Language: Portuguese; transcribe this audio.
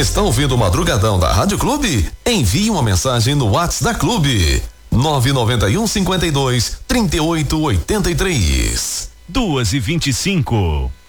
Está ouvindo o Madrugadão da Rádio Clube? Envie uma mensagem no WhatsApp da Clube. 99152 3883. 2h25.